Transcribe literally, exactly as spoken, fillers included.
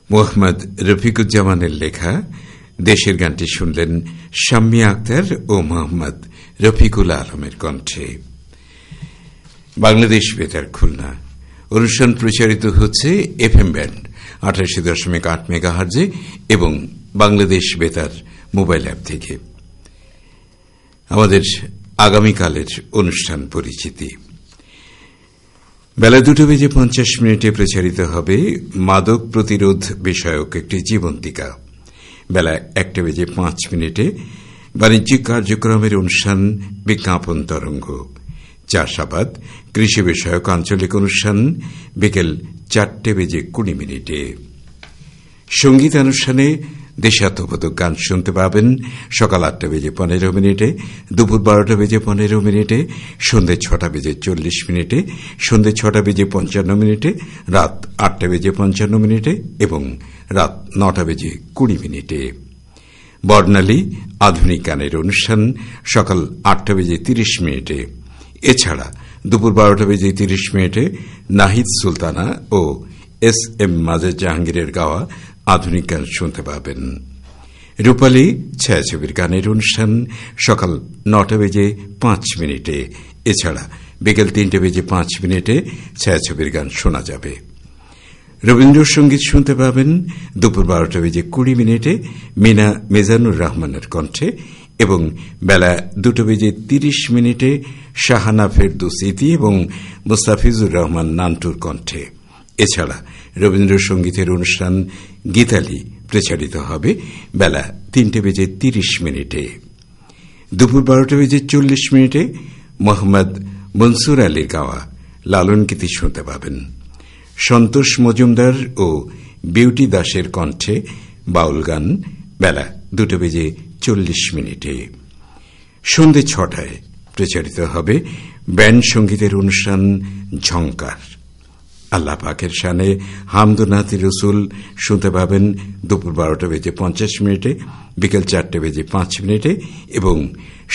মোহাম্মদ রফিকুজ্জামানের লেখা দেশের গানটি শুনলেন শাম্মী আক্তার ও মোহাম্মদ রফিকুল আলমের কণ্ঠে। বাংলাদেশ বেতার খুলনা অনুষ্ঠান প্রচারিত হচ্ছে এফ এম ব্যান্ড আটাশি দশমিক আট মেগাহার্জে এবং বাংলাদেশ বেতার মোবাইল অ্যাপ থেকে। আমাদের আগামীকালের অনুষ্ঠান পরিচিতি। বেলা দুটো বেজে পঞ্চাশ মিনিটে প্রচারিত হবে মাদক প্রতিরোধ বিষয়ক একটি জীবন্তিকা। বেলা একটা বেজে পাঁচ মিনিটে বাণিজ্যিক কার্যক্রমের অনুষ্ঠান বিজ্ঞাপন তরঙ্গ। চাষাবাদ কৃষি বিষয়ক আঞ্চলিক অনুষ্ঠান বিকেল চারটে বেজে কুড়ি মিনিটে। সঙ্গীতানুষ্ঠানে দেশাত্মবোধক গান শুনতে পাবেন সকাল আটটা বেজে পনেরো মিনিটে, দুপুর বারোটা বেজে পনেরো মিনিটে, সন্ধ্যে ছটা বেজে চল্লিশ মিনিটে, সন্ধ্যে ছটা বেজে পঞ্চান্ন মিনিটে, রাত আটটা বেজে পঞ্চান্ন মিনিটে এবং রাত নটা বেজে কুড়ি মিনিটে। বর্ণালী আধুনিক গানের অনুষ্ঠান সকাল আটটা বেজে তিরিশ মিনিটে। এছাড়া দুপুর বারোটা বেজে তিরিশ মিনিটে নাহিদ সুলতানা ও এস এম মাজেদ জাহাঙ্গীরের গাওয়া আধুনিক গান শুনতে পাবেন। রূপালী ছায়াছবির গানের অনুষ্ঠান সকাল নটা বেজে পাঁচ মিনিটে। এছাড়া বিকেল তিনটে বেজে পাঁচ মিনিটে ছায়াছবির গান শোনা যাবে। রবীন্দ্রসঙ্গীত শুনতে পাবেন দুপুর বারোটা বেজে কুড়ি মিনিটে মিনা মেজানুর রহমানের কণ্ঠে এবং বেলা দুটো বেজে তিরিশ মিনিটে শাহানা ফেরদৌসী এবং মুস্তাফিজুর রহমান নান্টুর কণ্ঠে। এছাড়া রবীন্দ্রসঙ্গীতের অনুষ্ঠান গীতালি প্রচারিত হবে বেলা তিনটে বেজে তিরিশ মিনিটে। দুপুর বারোটা বেজে চল্লিশ মিনিটে মোহাম্মদ মনসুর আলীর গাওয়া লালন গীতি শুনতে পাবেন। সন্তোষ মজুমদার ও বিউটি দাসের কণ্ঠে বাউল গান বেলা দুটো বেজে চল্লিশ মিনিটে। সন্ধ্যে ছটায় প্রচারিত হবে ব্যান্ড সঙ্গীতের অনুষ্ঠান ঝংকার। আল্লাহ পাকের শানে হামদুনাতি রসুল শুনতে পাবেন দুপুর বারোটা বেজে পঞ্চাশ মিনিটে, বিকেল চারটে বেজে পাঁচ মিনিটে এবং